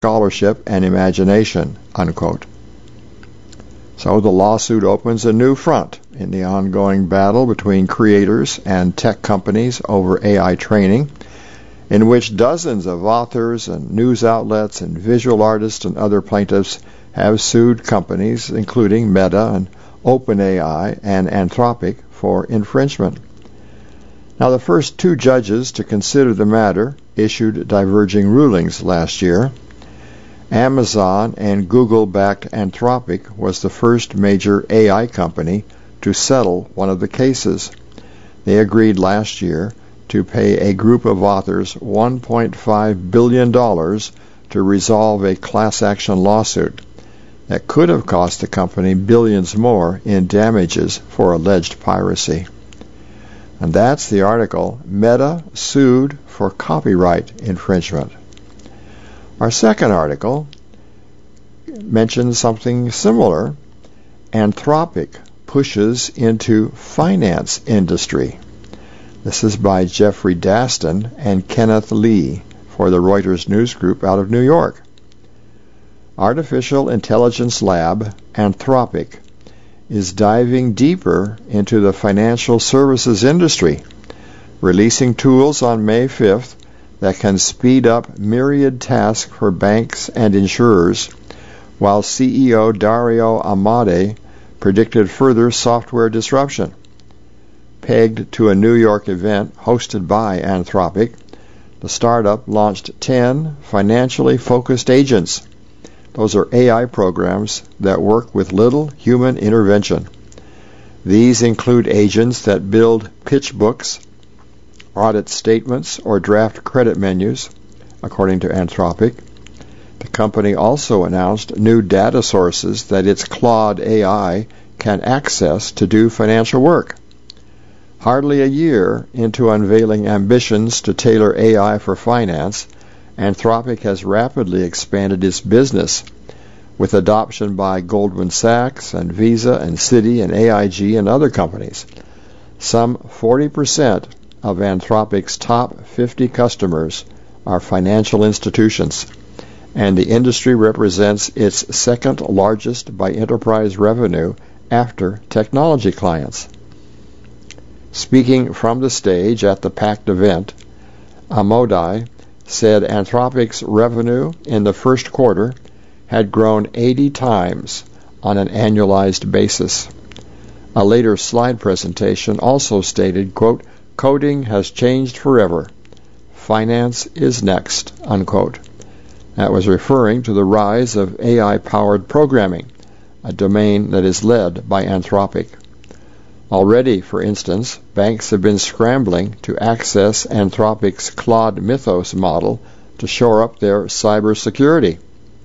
scholarship and imagination, unquote. So the lawsuit opens a new front in the ongoing battle between creators and tech companies over AI training, in which dozens of authors and news outlets and visual artists and other plaintiffs have sued companies, including Meta and OpenAI and Anthropic, for infringement. Now, the first two judges to consider the matter issued diverging rulings last year. Amazon and Google-backed Anthropic was the first major AI company to settle one of the cases. They agreed last year to pay a group of authors $1.5 billion to resolve a class action lawsuit that could have cost the company billions more in damages for alleged piracy. And that's the article, Meta Sued for Copyright Infringement. Our second article mentions something similar. Anthropic pushes into finance industry. This is by Jeffrey Daston and Kenneth Lee for the Reuters News Group out of New York. Artificial intelligence lab Anthropic is diving deeper into the financial services industry, releasing tools on May 5th that can speed up myriad tasks for banks and insurers, while CEO Dario Amodei predicted further software disruption. Pegged to a New York event hosted by Anthropic, the startup launched 10 financially focused agents. Those are AI programs that work with little human intervention. These include agents that build pitch books, audit statements, or draft credit menus, according to Anthropic. The company also announced new data sources that its Claude AI can access to do financial work. Hardly a year into unveiling ambitions to tailor AI for finance, Anthropic has rapidly expanded its business, with adoption by Goldman Sachs and Visa and Citi and AIG and other companies. Some 40% of Anthropic's top 50 customers are financial institutions, and the industry represents its second largest by enterprise revenue after technology clients. Speaking from the stage at the packed event, Amodei said Anthropic's revenue in the first quarter had grown 80 times on an annualized basis. A later slide presentation also stated, quote, "Coding has changed forever. Finance is next," unquote. That was referring to the rise of AI-powered programming, a domain that is led by Anthropic. Already, for instance, banks have been scrambling to access Anthropic's Claude Mythos model to shore up their cybersecurity.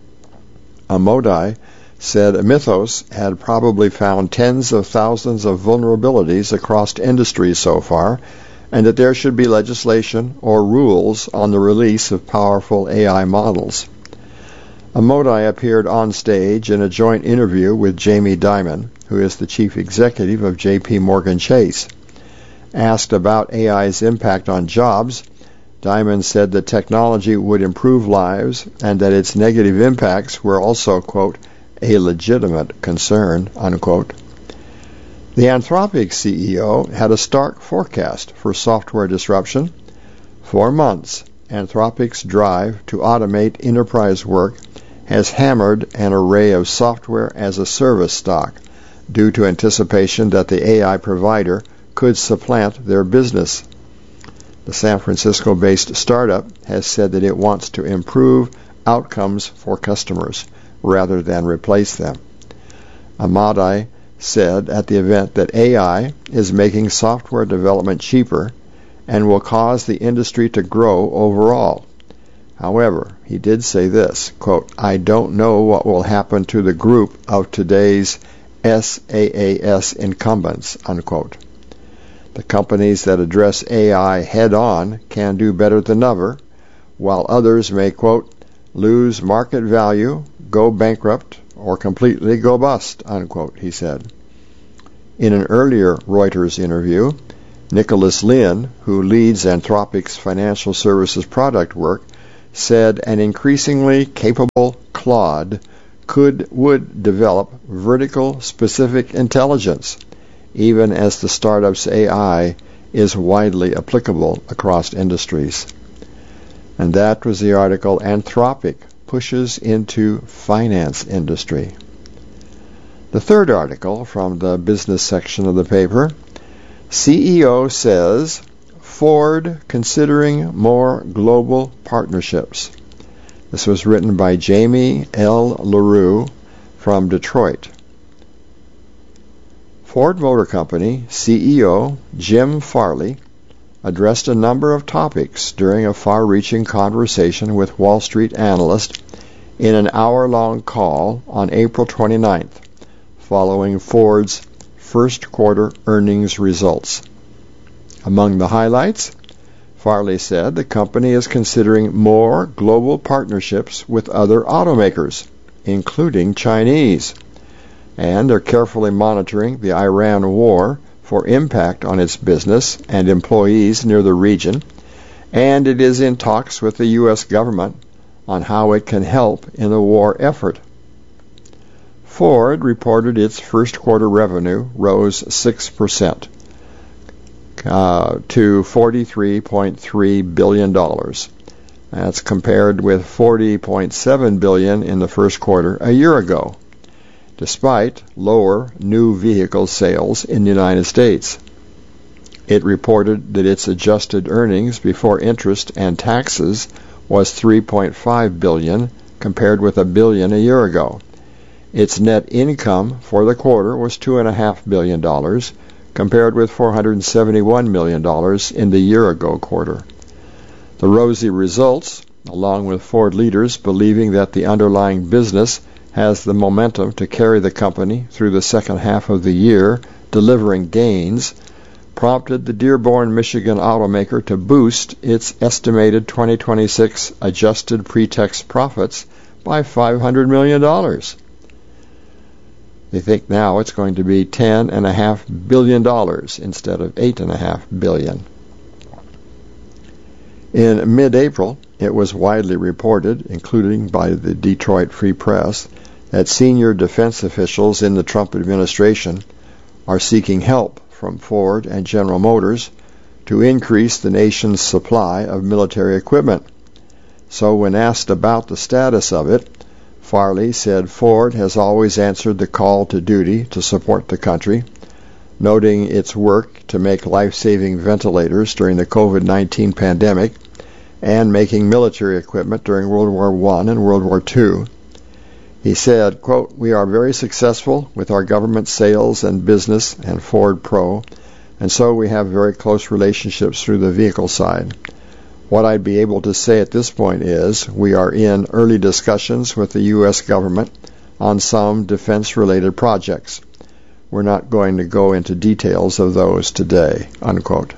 Amodei said Mythos had probably found tens of thousands of vulnerabilities across industries so far, and that there should be legislation or rules on the release of powerful AI models. Amodei appeared on stage in a joint interview with Jamie Dimon, who is the chief executive of J.P. Morgan Chase. Asked about AI's impact on jobs, Dimon said that technology would improve lives and that its negative impacts were also, quote, a legitimate concern, unquote. The Anthropic CEO had a stark forecast for software disruption. For months, Anthropic's drive to automate enterprise work has hammered an array of software-as-a-service stock due to anticipation that the AI provider could supplant their business. The San Francisco-based startup has said that it wants to improve outcomes for customers rather than replace them. Amodei said at the event that AI is making software development cheaper and will cause the industry to grow overall. However, he did say this, quote, "I don't know what will happen to the group of today's SaaS incumbents," unquote. The companies that address AI head-on can do better than ever, while others may, quote, "lose market value, go bankrupt, or completely go bust," unquote, he said. In an earlier Reuters interview, Nicholas Lin, who leads Anthropic's financial services product work, said an increasingly capable Claude would develop vertical specific intelligence, even as the startup's AI is widely applicable across industries. And that was the article, Anthropic Pushes into Finance Industry. The third article from the business section of the paper, CEO says Ford considering more global partnerships. This was written by Jamie L. LaRue from Detroit. Ford Motor Company CEO Jim Farley addressed a number of topics during a far-reaching conversation with Wall Street analysts in an hour-long call on April 29th, following Ford's first quarter earnings results. Among the highlights, Farley said the company is considering more global partnerships with other automakers, including Chinese, and they're carefully monitoring the Iran war for impact on its business and employees near the region, and it is in talks with the U.S. government on how it can help in the war effort. Ford reported its first quarter revenue rose 6%. To $43.3 billion. That's compared with $40.7 billion in the first quarter a year ago, despite lower new vehicle sales in the United States. It reported that its adjusted earnings before interest and taxes was $3.5 billion, compared with $1 billion a year ago. Its net income for the quarter was $2.5 billion, compared with $471 million in the year-ago quarter. The rosy results, along with Ford leaders believing that the underlying business has the momentum to carry the company through the second half of the year, delivering gains, prompted the Dearborn, Michigan automaker to boost its estimated 2026 adjusted pre-tax profits by $500 million. They think now it's going to be $10.5 billion instead of $8.5 billion. In mid-April, it was widely reported, including by the Detroit Free Press, that senior defense officials in the Trump administration are seeking help from Ford and General Motors to increase the nation's supply of military equipment. So when asked about the status of it, Farley said Ford has always answered the call to duty to support the country, noting its work to make life-saving ventilators during the COVID-19 pandemic and making military equipment during World War I and World War II. He said, quote, "We are very successful with our government sales and business and Ford Pro, and so we have very close relationships through the vehicle side. What I'd be able to say at this point is we are in early discussions with the U.S. government on some defense-related projects. We're not going to go into details of those today," unquote.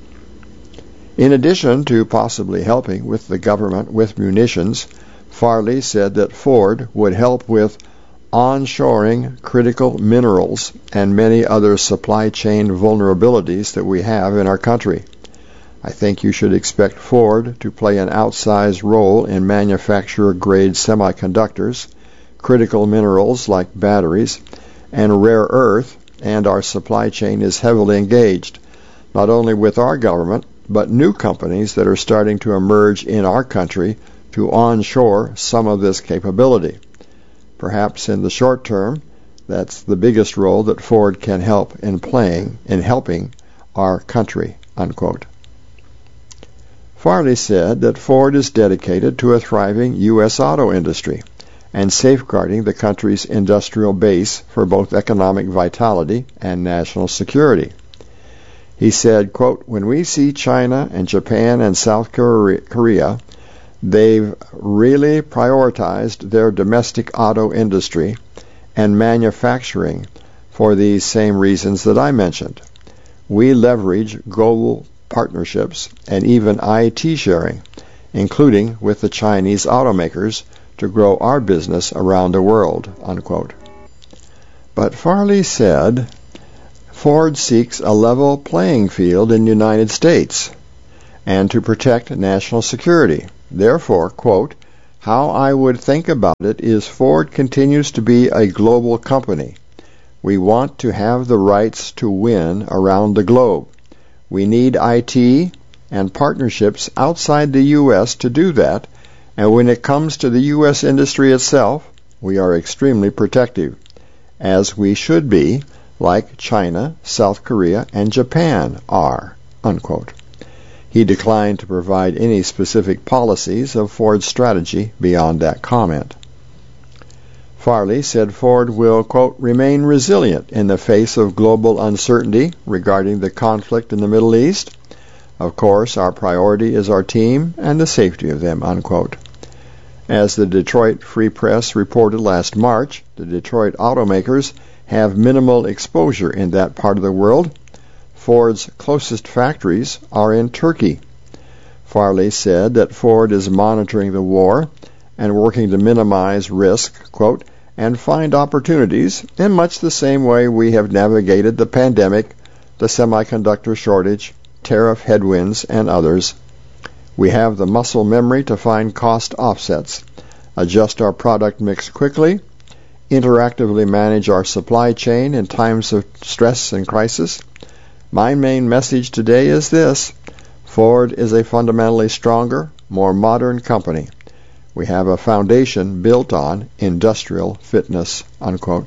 In addition to possibly helping with the government with munitions, Farley said that Ford would help with onshoring critical minerals and many other supply chain vulnerabilities that we have in our country. I think you should expect Ford to play an outsized role in manufacturer-grade semiconductors, critical minerals like batteries, and rare earth, and our supply chain is heavily engaged, not only with our government, but new companies that are starting to emerge in our country to onshore some of this capability. Perhaps in the short term, that's the biggest role that Ford can help in playing in helping our country, unquote. Farley said that Ford is dedicated to a thriving U.S. auto industry and safeguarding the country's industrial base for both economic vitality and national security. He said, quote, "When we see China and Japan and South Korea, they've really prioritized their domestic auto industry and manufacturing for these same reasons that I mentioned. We leverage global partnerships and even IT sharing, including with the Chinese automakers, to grow our business around the world," unquote. But Farley said Ford seeks a level playing field in the United States and to protect national security, Therefore, quote, how I would think about it is Ford continues to be a global company. We want to have the rights to win around the globe. We need IT and partnerships outside the U.S. to do that, and when it comes to the U.S. industry itself, we are extremely protective, as we should be, like China, South Korea, and Japan are, unquote. He declined to provide any specific policies of Ford's strategy beyond that comment. Farley said Ford will, quote, remain resilient in the face of global uncertainty regarding the conflict in the Middle East. Of course, our priority is our team and the safety of them, unquote. As the Detroit Free Press reported last March, the Detroit automakers have minimal exposure in that part of the world. Ford's closest factories are in Turkey. Farley said that Ford is monitoring the war and working to minimize risk, quote, and find opportunities in much the same way we have navigated the pandemic, the semiconductor shortage, tariff headwinds, and others. We have the muscle memory to find cost offsets, adjust our product mix quickly, interactively manage our supply chain in times of stress and crisis. My main message today is this: Ford is a fundamentally stronger, more modern company. We have a foundation built on industrial fitness, unquote.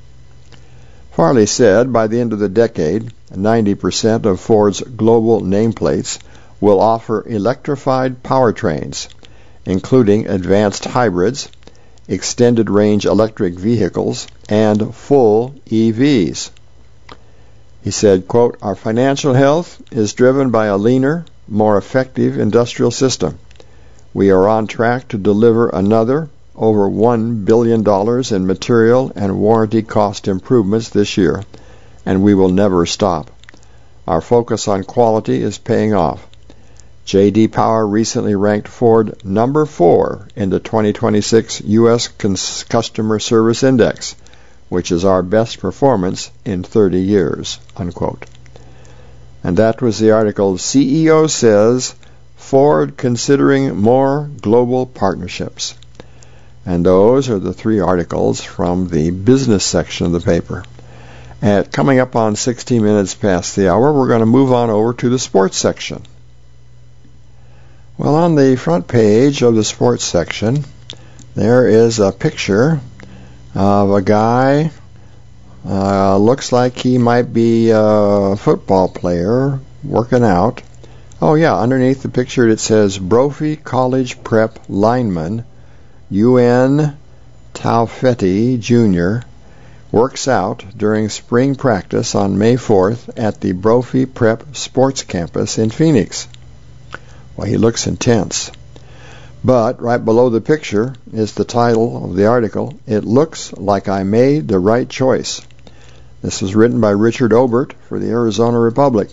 Farley said by the end of the decade, 90% of Ford's global nameplates will offer electrified powertrains, including advanced hybrids, extended-range electric vehicles, and full EVs. He said, quote, our financial health is driven by a leaner, more effective industrial system. We are on track to deliver another over $1 billion in material and warranty cost improvements this year, and we will never stop. Our focus on quality is paying off. J.D. Power recently ranked Ford number 4 in the 2026 U.S. Customer Service Index, which is our best performance in 30 years, unquote. And that was the article, CEO Says Ford Considering More Global Partnerships. And those are the 3 articles from the business section of the paper. Coming up on 16 minutes past the hour, we're going to move on over to the sports section. Well, on the front page of the sports section, there is a picture of a guy, looks like he might be a football player, working out. Oh yeah, underneath the picture it says Brophy College Prep lineman UN Taufetti Jr. works out during spring practice on May 4th at the Brophy Prep Sports Campus in Phoenix. Well, he looks intense. But right below the picture is the title of the article, It Looks Like I Made the Right Choice. This was written by Richard Obert for the Arizona Republic.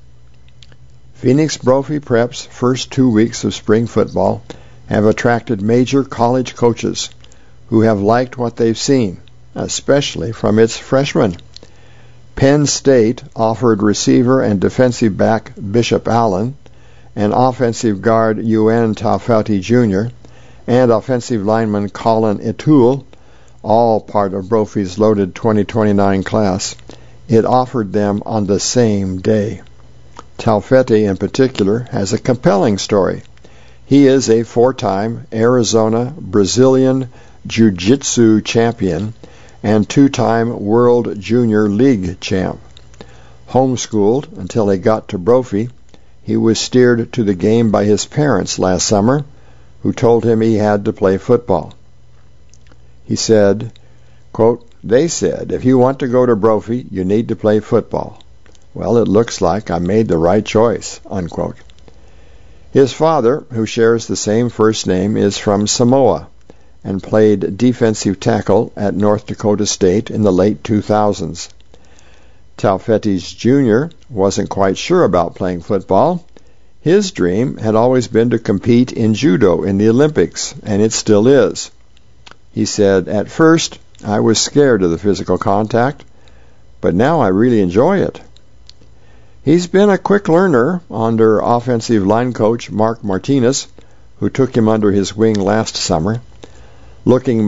Phoenix Brophy Prep's first 2 weeks of spring football have attracted major college coaches who have liked what they've seen, especially from its freshmen. Penn State offered receiver and defensive back Bishop Allen, and offensive guard UN Taufetti Jr., and offensive lineman Colin Etul, all part of Brophy's loaded 2029 class. It offered them on the same day. Taufetti, in particular, has a compelling story. He is a 4-time Arizona Brazilian Jiu-Jitsu champion and 2-time World Junior League champ. Homeschooled until he got to Brophy, he was steered to the game by his parents last summer, who told him he had to play football. He said, quote, they said, if you want to go to Brophy, you need to play football. Well, it looks like I made the right choice, unquote. His father, who shares the same first name, is from Samoa and played defensive tackle at North Dakota State in the late 2000s. Taufetti's Jr. wasn't quite sure about playing football. His dream had always been to compete in judo in the Olympics, and it still is. He said, at first, I was scared of the physical contact, but now I really enjoy it. He's been a quick learner under offensive line coach Mark Martinez, who took him under his wing last summer, looking